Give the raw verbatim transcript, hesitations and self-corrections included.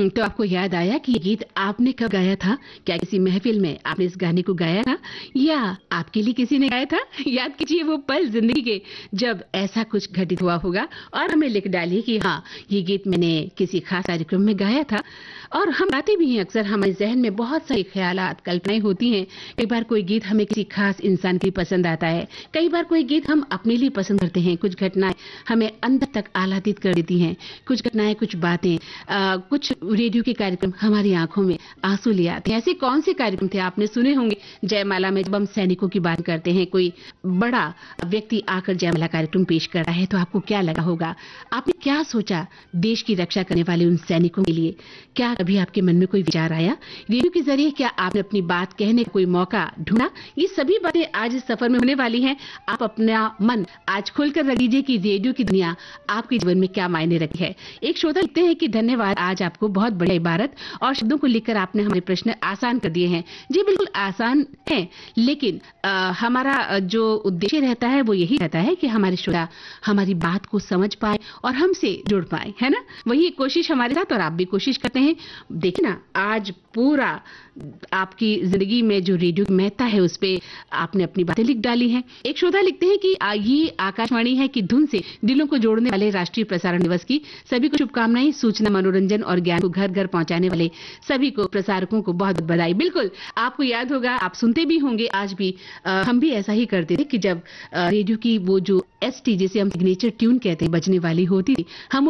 हुँ, तो आपको याद आया कि ये गीत आपने कब गाया था? क्या किसी महफ़िल में आपने इस गाने को गाया था या आपके लिए किसी ने गाया था? याद कीजिए वो पल ज़िंदगी के जब ऐसा कुछ घटित हुआ होगा और हमें लिख डालिए कि हाँ, ये गीत मैंने किसी ख़ास कार्यक्रम में गाया था। और हम गाते भी हैं अक्सर, हमारे ज़हन में बहुत सारे ख़यालात, कल्पनाएँ होती हैं। कई बार कोई गीत हमें किसी ख़ास इंसान के लिए पसंद आता है, कई बार कोई गीत हम अपने लिए पसंद करते हैं। कुछ घटनाएँ हमें अंदर तक आह्लादित कर देती हैं, कुछ घटनाएँ, कुछ बातें, अ, कुछ रेडियो के कार्यक्रम हमारी आंखों में आंसू ले आते हैं। ऐसे कौन से कार्यक्रम थे? आपने सुने होंगे जयमाला में जब हम सैनिकों की बात करते हैं, कोई बड़ा व्यक्ति आकर जयमाला कार्यक्रम पेश कर रहा है तो आपको क्या लगा होगा? आपने क्या सोचा देश की रक्षा करने वाले उन सैनिकों के लिए? क्या कभी आपके मन में कोई विचार आया? रेडियो के जरिए क्या आपने अपनी बात कहने का कोई मौका ढूंढा? ये सभी बातें आज इस सफर में होने वाली हैं। आप अपना मन आज खोलकर रख दीजिए कि रेडियो की दुनिया आपके जीवन में क्या मायने रखती है। एक श्रोता लिखते हैं कि धन्यवाद, आज आपको बहुत बढ़िया इबारत और शब्दों को लिखकर आपने हमारे प्रश्न आसान कर दिए हैं। जी बिल्कुल आसान है, लेकिन आ, हमारा जो उद्देश्य रहता है वो यही रहता है कि हमारे श्रोता हमारी बात को समझ पाए और हमसे जुड़ पाए, है ना? वही एक कोशिश हमारे साथ और आप भी कोशिश करते हैं। देखिए ना, आज पूरा आपकी जिंदगी में जो रेडियो की महत्ता है उस पे आपने अपनी बातें लिख डाली हैं। एक श्रोता लिखते हैं कि आ, ये आकाशवाणी है कि धुन से दिलों को जोड़ने वाले राष्ट्रीय प्रसारण दिवस की सभी को शुभकामनाएं। सूचना, मनोरंजन और ज्ञान को घर घर पहुंचाने वाले सभी को, प्रसारकों को बहुत बहुत बधाई। बिल्कुल आपको याद होगा, आप सुनते भी होंगे, आज भी आ, हम भी ऐसा ही करते थे कि जब आ, रेडियो की वो जो एस टी जिसे हम सिग्नेचर ट्यून कहते हैं बजने वाली होती थी, हम